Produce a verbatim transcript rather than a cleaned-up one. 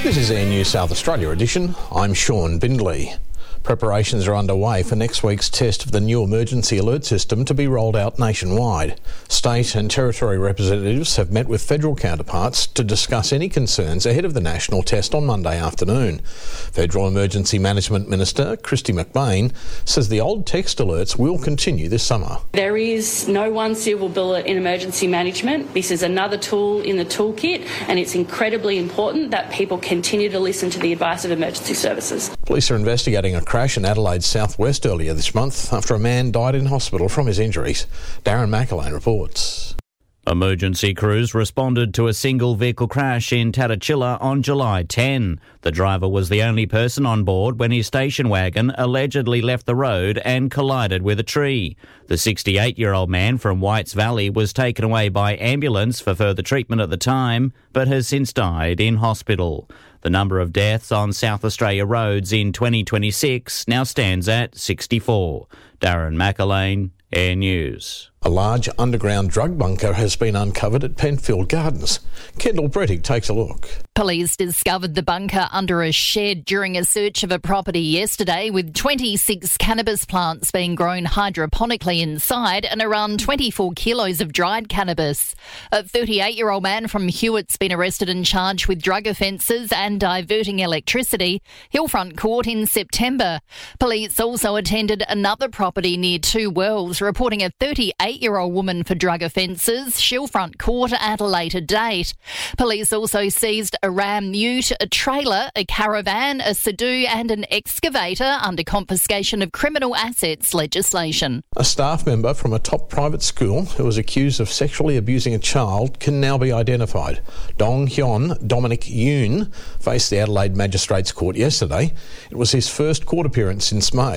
This is Air News South Australia edition. I'm Sean Bindley. Preparations are underway for next week's test of the new emergency alert system to be rolled out nationwide. State and territory representatives have met with federal counterparts to discuss any concerns ahead of the national test on Monday afternoon. Federal Emergency Management Minister Kristy McBain says the old text alerts will continue this summer. There is no one silver bullet in emergency management. This is another tool in the toolkit, and it's incredibly important that people continue to listen to the advice of emergency services. Police are investigating a crash in Adelaide southwest earlier this month after a man died in hospital from his injuries. Darren McElwain reports. Emergency crews responded to a single vehicle crash in Tatachilla on July tenth. The driver was the only person on board when his station wagon allegedly left the road and collided with a tree. The sixty-eight-year-old man from Whites Valley was taken away by ambulance for further treatment at the time, but has since died in hospital. The number of deaths on South Australia roads in twenty twenty-six now stands at sixty-four. Darren McElwain, Air News. A large underground drug bunker has been uncovered at Penfield Gardens. Kendall Brettig takes a look. Police discovered the bunker under a shed during a search of a property yesterday, with twenty-six cannabis plants being grown hydroponically inside and around twenty-four kilos of dried cannabis. A thirty-eight-year-old man from Hewitt's been arrested and charged with drug offences and diverting electricity. Hillfront Court in September. Police also attended another property near Two Wells, reporting a thirty-eight-year-old woman for drug offences. Hillfront Court at a later date. Police also seized a Ram Ute, a trailer, a caravan, a Sudoku and an excavator under confiscation of criminal assets legislation. A staff member from a top private school who was accused of sexually abusing a child can now be identified. Dong Hyun Dominic Yoon faced the Adelaide Magistrates Court yesterday. It was his first court appearance since May.